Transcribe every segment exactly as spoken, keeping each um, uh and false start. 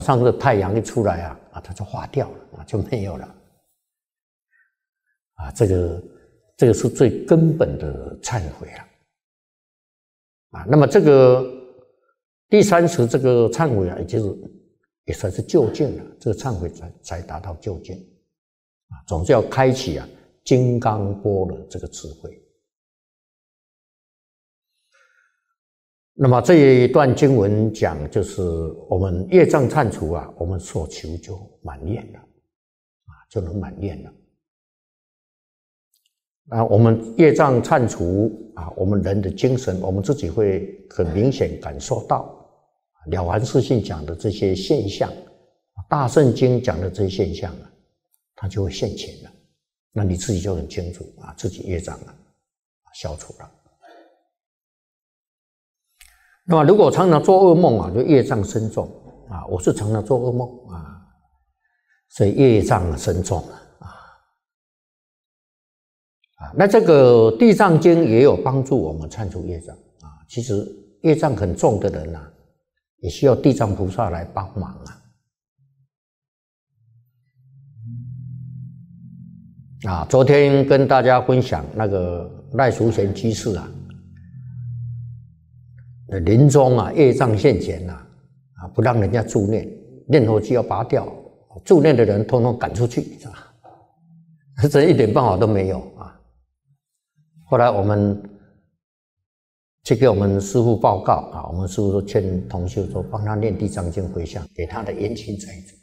上个太阳一出来啊，啊，它就化掉了啊，就没有了。啊，这个这个是最根本的忏悔了。啊，那么这个第三次这个忏悔啊，也就是也算是究竟了，这个忏悔才才达到究竟。啊，总是要开启啊金刚般若这个智慧。那么这一段经文讲，就是我们业障忏除啊，我们所求就满愿了，啊，就能满愿了。啊，我们业障忏除啊，我们人的精神，我们自己会很明显感受到了凡四训讲的这些现象，大圣经讲的这些现象啊，它就会现前了。那你自己就很清楚啊，自己业障啊消除了。那么如果常常做噩梦啊，就业障深重啊。我是常常做噩梦啊，所以业障深重啊。啊，那这个地藏经也有帮助我们忏除业障啊。其实业障很重的人啊，也需要地藏菩萨来帮忙啊。啊，昨天跟大家分享那个赖淑贤居士啊。临终啊，业障现前呐，啊，不让人家助念，念佛机要拔掉，助念的人通通赶出去，是吧？这一点办法都没有啊。后来我们去给我们师父报告啊，我们师父说劝同修说，帮他念地藏经回向给他的冤亲债主。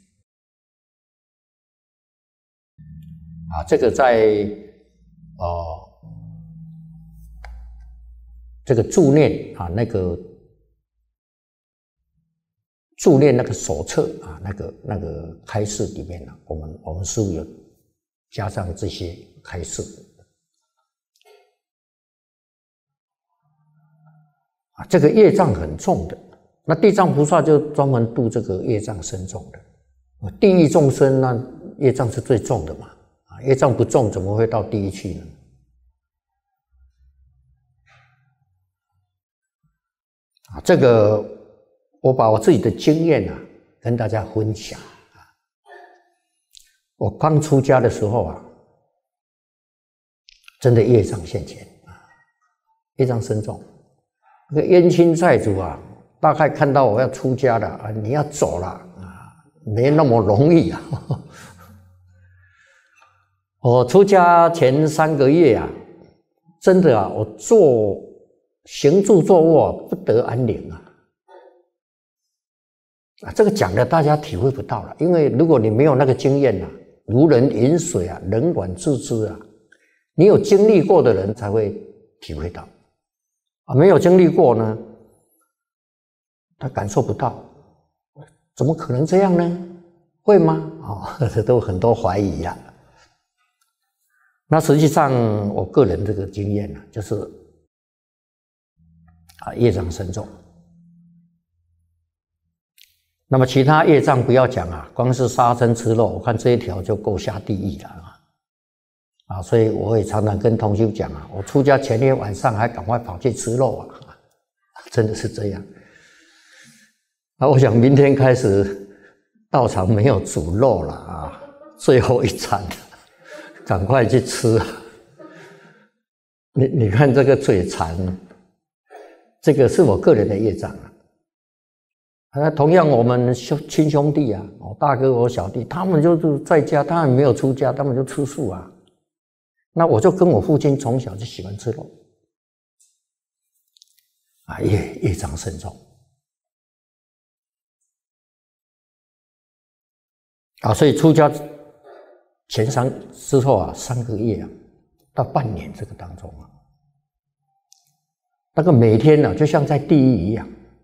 啊，这个在呃。这个助念啊，那个助念那个手册啊，那个那个开示里面呢、啊，我们我们师父有加上这些开示啊，这个业障很重的，那地藏菩萨就专门度这个业障深重的，地狱众生那业障是最重的嘛，啊，业障不重怎么会到地狱去呢？啊，这个我把我自己的经验啊跟大家分享啊。我刚出家的时候啊，真的业障现前啊，业障深重。那个冤亲债主啊，大概看到我要出家了啊，你要走了啊，没那么容易啊。我出家前三个月啊，真的啊，我做。行住坐卧不得安宁啊！啊，这个讲的大家体会不到了，因为如果你没有那个经验啊，如人饮水啊，冷暖自知啊，你有经历过的人才会体会到啊，没有经历过呢，他感受不到，怎么可能这样呢？会吗？哦，这都很多怀疑啊。那实际上，我个人这个经验呢、啊，就是。啊，业障深重。那么其他业障不要讲啊，光是杀生吃肉，我看这一条就够下地狱了啊！啊，所以我也常常跟同修讲啊，我出家前天晚上还赶快跑去吃肉啊，真的是这样。啊，我想明天开始道场没有煮肉了啊，最后一餐，赶快去吃。你你看这个嘴馋。这个是我个人的业障啊。啊，同样我们兄亲兄弟啊，我大哥我小弟，他们就是在家，他们没有出家，他们就吃素啊。那我就跟我父亲从小就喜欢吃肉，啊，业业障深重。啊，所以出家前三之后啊，三个月啊，到半年这个当中啊。那个每天呢、啊，就像在地狱一样，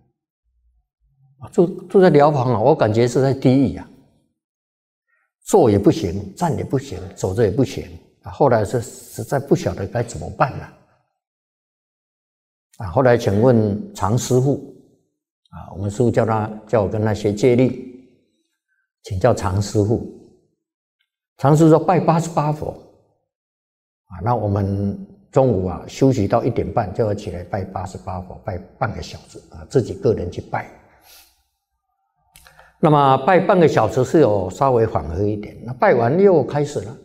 住住在寮房啊，我感觉是在地狱啊。坐也不行，站也不行，走着也不行啊。后来是实在不晓得该怎么办了啊。后来请问常师父啊，我们师父叫他叫我跟他学戒律，请教常师父。常师父说拜八十八佛啊，那我们。中午啊，休息到一点半就要起来拜八十八佛，拜半个小时啊，自己个人去拜。 那么拜半个小时是有稍微缓和一点，那拜完又开始了。